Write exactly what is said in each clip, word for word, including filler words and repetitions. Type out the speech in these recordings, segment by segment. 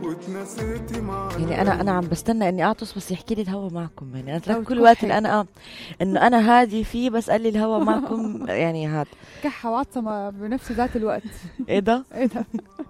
يعني انا انا عم بستنى اني اعطس بس يحكي لي الهوا معكم. يعني انا ترك كل وقت اللي انا اه انه انا هادي فيه بس قال لي الهوا معكم. يعني هاد كحة وعطسة بنفس ذات الوقت. ايه ده ايه ده.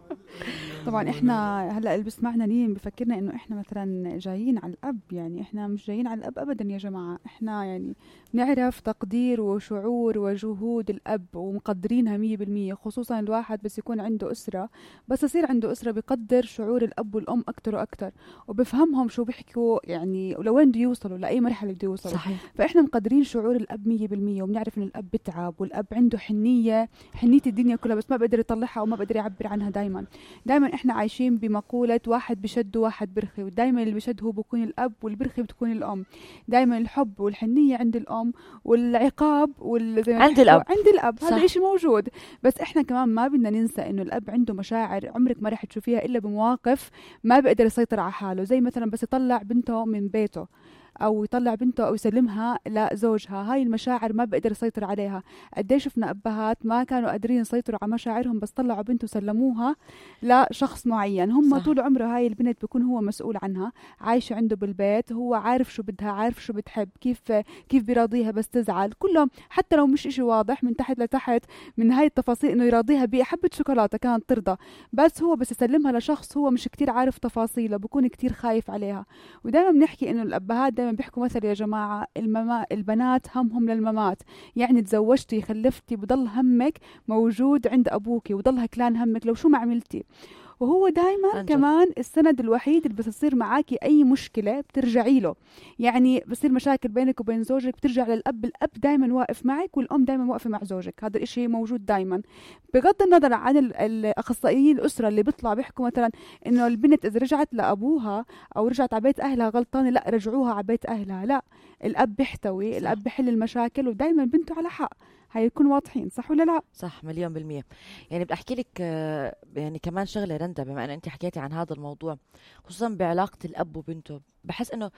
طبعا احنا هلا اللي بسمعنا نيم بفكرنا انه احنا مثلا جايين على الاب، يعني احنا مش جايين على الاب ابدا يا جماعه. احنا يعني بنعرف تقدير وشعور وجهود الاب ومقدرينها مية بالمية، خصوصا الواحد بس يكون عنده اسره، بس يصير عنده اسره بقدر شعور الاب والام اكتر واكتر، وبفهمهم شو بيحكوا يعني ولوين بده يوصلوا، لاي مرحله بده يوصلوا. صحيح. فاحنا مقدرين شعور الاب مية بالمية، وبنعرف انه الاب بتعب والاب عنده حنيه حنيه الدنيا كلها، بس ما بقدر يطلعها وما بقدر يعبر عنها. دائما دائما احنا عايشين بمقولة واحد بشد وواحد برخي، ودائما اللي بشد هو بيكون الأب والبرخي بتكون الأم. دائما الحب والحنية عند الأم، والعقاب وال... عند الأب عند الأب. هذا إشي موجود. بس احنا كمان ما بدنا ننسى إنه الأب عنده مشاعر عمرك ما رح تشوفيها إلا بمواقف ما بيقدر يسيطر على حاله، زي مثلا بس يطلع بنته من بيته، او يطلع بنته او يسلمها لزوجها. هاي المشاعر ما بقدر يسيطر عليها. قديش شفنا ابهات ما كانوا قادرين يسيطروا على مشاعرهم، بس طلعوا بنته وسلموها لشخص معين. هم صح. طول عمره هاي البنت بيكون هو مسؤول عنها، عايشه عنده بالبيت، هو عارف شو بدها، عارف شو بتحب، كيف كيف بيراضيها بس تزعل. كلهم حتى لو مش اشي واضح من تحت لتحت من هاي التفاصيل انه يراضيها بحبه شوكولاته كانت ترضى، بس هو بس يسلمها لشخص هو مش كتير عارف تفاصيله، بكون كتير خايف عليها. ودائما بنحكي انه الابهات دائما بيحكوا مثل يا جماعة، المما البنات همهم للممات. يعني تزوجتي خلفتي بضل همك موجود عند أبوكي، وضل هكلان همك لو شو ما عملتي. وهو دائما كمان السند الوحيد اللي بس يصير معاكي أي مشكلة بترجعي له. يعني بصير مشاكل بينك وبين زوجك بترجع للأب، الأب دائما واقف معك والأم دائما واقفة مع زوجك. هذا الإشي موجود دائما، بغض النظر عن الأخصائيين الأسرة اللي بيطلع بيحكوا مثلا إنه البنت إذا رجعت لأبوها أو رجعت على بيت أهلها غلطانة، لا رجعوها على بيت أهلها. لا، الأب بيحتوي، الأب بيحل المشاكل، ودائما بنته على حق. هيكون واضحين، صح ولا لا؟ صح مليون بالمية. يعني بدي أحكي لك يعني كمان شغلة رندا، بما أن أنت حكيتي عن هذا الموضوع خصوصا بعلاقة الأب وبنته. بحس أنه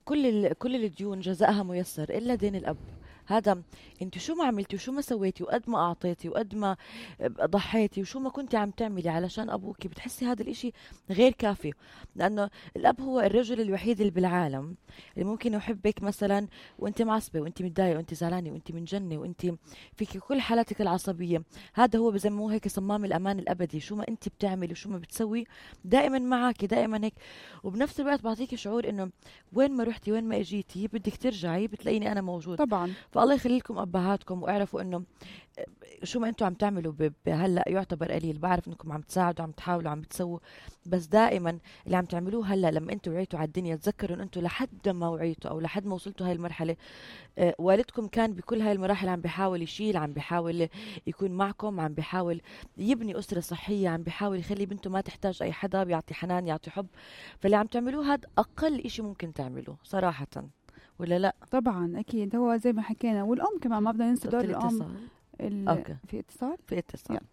كل كل الديون جزائها ميسر إلا دين الأب. هذا انت شو ما عملتي وشو ما سويتي وقد ما اعطيتي وقد ما ضحيتي وشو ما كنتي عم تعملي علشان ابوكي، بتحسي هذا الاشي غير كافي. لانه الاب هو الرجل الوحيد اللي بالعالم اللي ممكن يحبك مثلا وانت معصبه وانت متضايقه وانت زعلانه وانت منجنه وانت فيك كل حالاتك العصبيه. هذا هو بسموه هيك صمام الامان الابدي. شو ما انت بتعملي وشو ما بتسوي دائما معك، دائما هيك. وبنفس الوقت بعطيكي شعور انه وين ما رحتي وين ما اجيتي بدك ترجعي بتلاقيني انا موجود. طبعا. فالله يخلي لكم ابهاتكم، واعرفوا انه شو ما انتم عم تعملوا هلا يعتبر قليل. بعرف انكم عم تساعدوا عم تحاولوا عم بتسووا، بس دائما اللي عم تعملوه هلا لما انتم وعيتوا على الدنيا تذكروا ان انتم لحد ما وعيتوا او لحد ما وصلتوا هاي المرحله آه والدكم كان بكل هاي المراحل عم بيحاول يشيل، عم بيحاول يكون معكم، عم بيحاول يبني اسره صحيه، عم بيحاول يخلي بنته ما تحتاج اي حدا، بيعطي حنان يعطي حب. فاللي عم تعملوه هذا اقل اشي ممكن تعملوه صراحه، ولا لا؟ طبعا اكيد. هو زي ما حكينا، والام كمان ما بدنا ننسى دور الام. أوكي. في اتصال في اتصال يلا.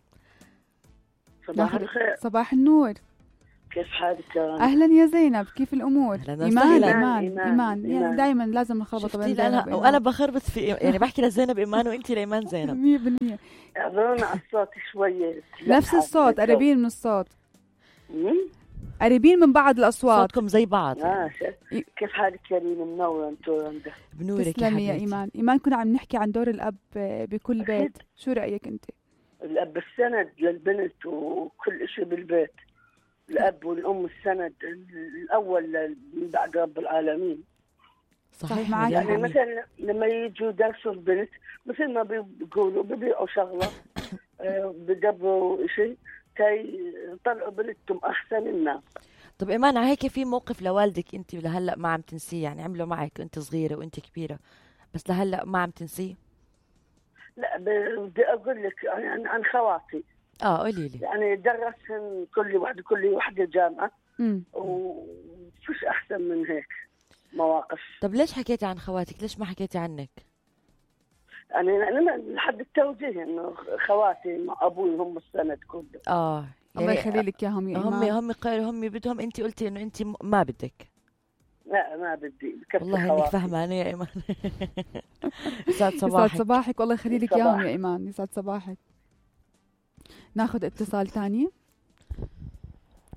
صباح الخير. صباح النور. كيف حالك يا رنا؟ اهلا يا زينب، كيف الامور؟ إيمان ايمان إيمان, إيمان, إيمان. يعني دائما لازم نخربط بين زينب وانا بخربط في يعني بحكي لزينب ايمان وانت لايمان زينب. مية بالمية. اعذرونا على الصوت شويه، نفس الصوت، قريبين من الصوت، قريبين من بعض الاصوات، صوتكم زي بعض يعني. آه كيف حالك يا ريم؟ منوره انتو عندك. بنورك تسلمي يا ايمان. ايمان كنا عم نحكي عن دور الاب بكل بيت، شو رايك انت؟ الاب السند للبنت وكل شيء بالبيت. الاب والام السند الاول من بعد رب العالمين. صحيح معك. يعني مثلا لما يجوا يدرسوا البنت مثل ما بيقولوا ببيعوا شغله بدبروا شيء كي يطلعوا بنتهم احسن الناس. طب ايمان هيك في موقف لوالدك انت لهلا ما عم تنسيه؟ يعني عملوا معك وانت صغيره وانت كبيره بس لهلا ما عم تنسيه؟ لا بدي اقول لك يعني عن خواتي. اه قولي لي. يعني درسهم كل واحده كل واحده جامعه وفيش احسن من هيك مواقف. طب ليش حكيتي عن خواتك؟ ليش ما حكيتي عنك؟ يعني انا لحد التوجيه انه خواتي مع ابوي هم السند كله. اه الله يخلي لك اياهم يا هم هم هم بدهم. انت قلتي انه انت ما بدك. لا ما بدي. والله انك فهمانه يا ايمان. يسعد صباحك. يسعد صباحك والله يخلي لك اياهم يا ايمان. يسعد صباحك. ناخذ اتصال ثاني.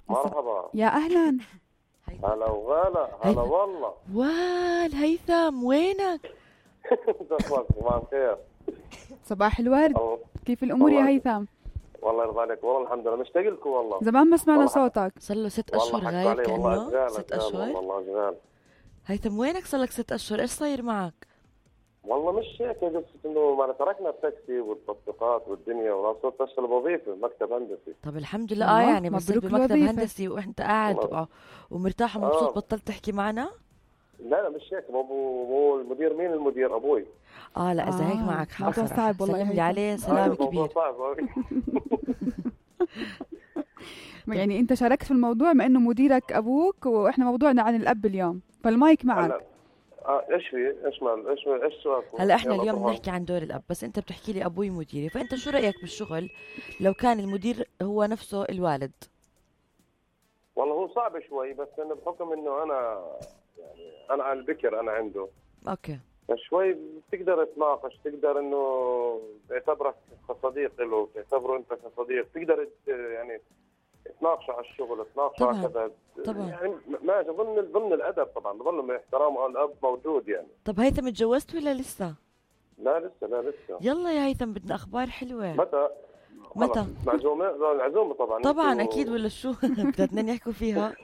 مرحبا. يا أهلا. هلا وغلا. هلا والله. وال هيثم وينك؟ صباح الخير. صباح الورد. الله. كيف الأمور يا هيثم؟ والله يرضى عليك. والله الحمد لله مشتاق لكم والله. زمان ما سمعنا والله صوتك. صار له ست اشهر والله غايب حكوا علي والله كأنه أشغال ست أشغال اشهر. والله أشغال. هيثم وينك صار لك ست اشهر؟ ايش صاير معك؟ والله مش هيك، قصة انه ما تركنا التاكسي والتطبيقات والدنيا وراس صرت اشتغل بوظيفه مكتب هندسي. طب الحمد لله. اه يعني بس مبروك بمكتب الوظيفة. هندسي وانت قاعد و- ومرتاح ومبسوط آه. بطلت تحكي معنا؟ لا لا مش هيك، مو مو المدير. مين المدير؟ ابوي. اه لا اذا هيك آه، معك حق موضوع صراحة. صعب والله يا سلم لي هيثم. عليه آه، سلام الموضوع كبير. صعب أوي. يعني أنت شاركت في الموضوع مع إنه مديرك أبوك، وإحنا موضوعنا عن الأب اليوم، فالمايك معك. هلا اه ايش في؟ ايش مال ايش ايش سؤالكم؟ هلا احنا يلا اليوم طبعاً. بنحكي عن دور الاب، بس انت بتحكي لي ابوي مديري، فانت شو رايك بالشغل لو كان المدير هو نفسه الوالد؟ والله هو صعب شوي، بس انه بحكم انه انا يعني انا على البكر انا عنده اوكي. شوي بتقدر تناقش، تقدر انه تعتبرك كصديق له، تعتبره انت كصديق، تقدر ت- يعني تناقشوا على الشغل، تناقشوا على طبعاً. كذا. طبعاً. يعني ما ضمن ضمن الادب طبعا، بظل احترام الاب موجود يعني. طب هيثم اتجوزت ولا لسه؟ لا لسه لا لسه. يلا يا هيثم بدنا اخبار حلوه. متى؟ متى؟ خلاص، معزومه؟ لا، العزومه طبعا. طبعا انتوا- اكيد ولا شو؟ بدنا اثنين يحكوا فيها.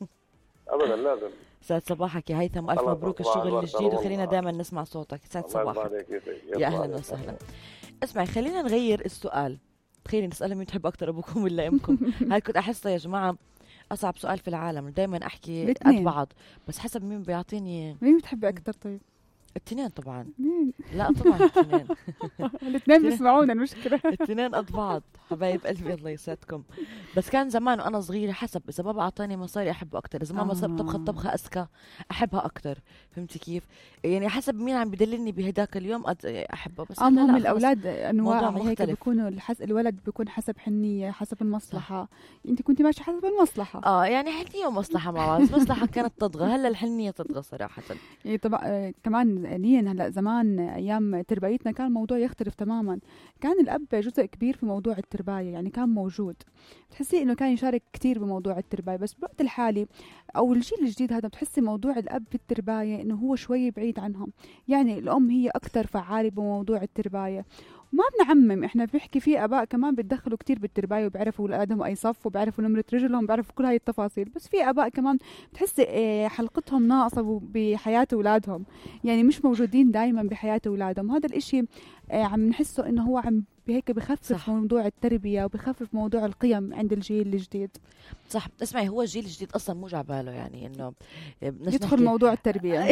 ابدا لازم. سعد صباحك يا هيثم، الف الله مبروك يصبح الشغل على الجديد، البركة وخلينا والله. دائما نسمع صوتك. سعد الله يرضى صباحك. عليك يا سيدي. يا يرضى اهلا عليك. وسهلا. اسمعي خلينا نغير السؤال. تخيلي نسألها مين تحب اكثر، ابوكم ولا امكم؟ هاي كنت احسها يا جماعه اصعب سؤال في العالم، دائما احكي قد الاثنين. بعض، بس حسب مين بيعطيني. مين بتحبي أكتر طيب؟ التنين طبعا. مين؟ لا طبعا التنين. الاثنين بيسمعونا، المشكلة. التنين قد بعض حبايب قلبي الله يسعدكم. بس كان زمان وانا صغيره حسب، اذا بابا اعطاني مصاري احبه اكثر، اذا ماما صار طبخه طبخه اذكى احبها اكثر. فهمتي كيف؟ يعني حسب مين عم بدللني بهداك اليوم أد- احبه. بس اه هلا لا، هم خلص. الاولاد انواع موضوع هيك مختلف. بيكونوا الحس... الولد بيكون حسب حنيه، حسب المصلحه. انت كنت ماشيه حسب المصلحه. اه يعني حنيه ومصلحه مع بعض، المصلحه كانت تطغى، هلا الحنيه تطغى صراحه. يعني طبعا آه، كمان لين هلا زمان ايام تربيتنا كان الموضوع يختلف تماما. كان الاب جزء كبير في موضوع التربايه، يعني كان موجود، بتحسي انه كان يشارك كثير بموضوع التربايه. بس بالوقت الحالي او الجيل الجديد هذا بتحسي موضوع الاب في التربايه انه هو شوي بعيد عنهم. يعني الام هي اكثر فعاله بموضوع التربايه. وما بنعمم، احنا بنحكي في اباء كمان بتدخلوا كتير بالتربايه وبيعرفوا اولادهم اي صف وبيعرفوا نمره رجلهم وبيعرفوا كل هاي التفاصيل. بس في اباء كمان بتحسي آه، حلقتهم ناقصه بحياه اولادهم، يعني مش موجودين دائما بحياه اولادهم. هذا الاشي آه، عم نحسه انه هو عم هيك بخفف صح. موضوع التربيه وبخفف موضوع القيم عند الجيل الجديد. صح. اسمعي هو الجيل الجديد اصلا مو جعباله، يعني انه بدناش يدخل نحكي- موضوع التربيه.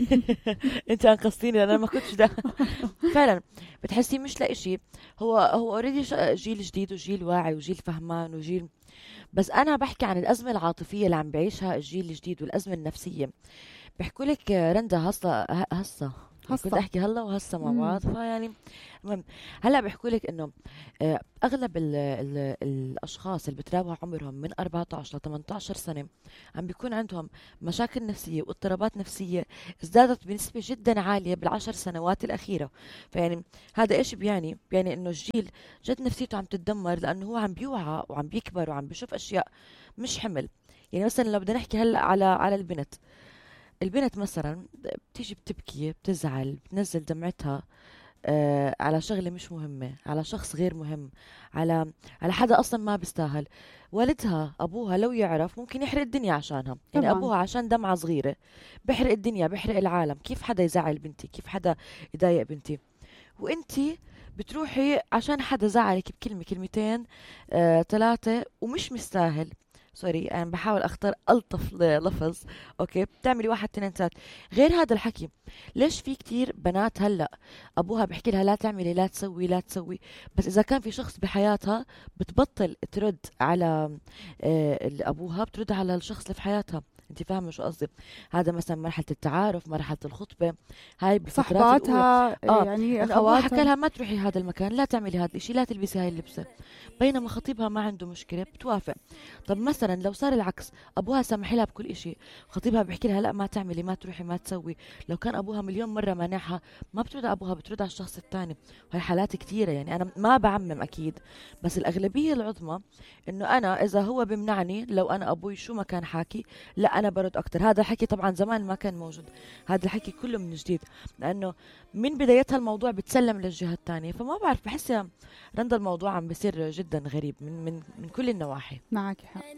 انت انقذتيني لأن انا ما كنتش ده. فعلا بتحسي مش لاقي شيء. هو هو اوريدي جيل جديد وجيل واعي وجيل فهمان وجيل. بس انا بحكي عن الازمه العاطفيه اللي عم بعيشها الجيل الجديد والازمه النفسيه. بحكوا لك رندا هصه هصه هصة. كنت احكي هلا وهسه مع مم. بعض، فيعني المهم هلا بيحكوا لك انه آه، اغلب ال ال الاشخاص اللي بتراوح عمرهم من أربعة عشر ل ثمانية عشر سنه عم بيكون عندهم مشاكل نفسيه واضطرابات نفسيه ازدادت بنسبه جدا عاليه بالعشر سنوات الاخيره. فيعني هذا ايش بيعني؟ بيعني انه الجيل جد نفسيته عم تتدمر، لانه هو عم بيوعى وعم بيكبر وعم بيشوف اشياء مش حمل. يعني مثلا لو بدنا نحكي هلا على على البنت البنت مثلا بتيجي بتبكي بتزعل بتنزل دمعتها آه على شغله مش مهمه، على شخص غير مهم، على على حدا اصلا ما بيستاهل. والدها ابوها لو يعرف ممكن يحرق الدنيا عشانها. يعني طبعاً. ابوها عشان دمعه صغيره بيحرق الدنيا بيحرق العالم. كيف حدا يزعل بنتي؟ كيف حدا يضايق بنتي؟ وانتي بتروحي عشان حدا زعلك بكلمه كلمتين آه ثلاثه ومش مستاهل. سوري انا بحاول اختار الطف لفظ. اوكي بتعملي واحد اثنين ثلاث. غير هذا الحكي ليش في كتير بنات هلا ابوها بحكي لها لا تعملي لا تسوي لا تسوي، بس اذا كان في شخص بحياتها بتبطل ترد على آه ابوها، بترد على الشخص اللي في حياتها. انت فاهمه شو قصدي؟ هذا مثلا مرحله التعارف، مرحله الخطبه، هاي بالفترات الأولى. صحباتها آه، يعني إنه ابوها حكى اخواتها. لها ما تروحي هذا المكان، لا تعملي هذا الشيء، لا تلبسي هاي اللبسه، بينما خطيبها ما عنده مشكله بتوافق. طب مثلا مثلا لو صار العكس، ابوها سامح لها بكل إشي، خطيبها بيحكي لها لا ما تعملي ما تروحي ما تسوي، لو كان ابوها مليون مره مانعها ما بترد على ابوها، بترد على الشخص الثاني. وهي حالات كثيره، يعني انا ما بعمم اكيد، بس الاغلبيه العظمى انه انا اذا هو بمنعني، لو انا ابوي شو ما كان حاكي لا انا برد اكثر. هذا الحكي طبعا زمان ما كان موجود، هذا الحكي كله من جديد، لانه من بدايتها الموضوع بتسلم للجهه الثانيه. فما بعرف، بحس يا رندا الموضوع عم بيصير جدا غريب من من من كل النواحي. معك حق.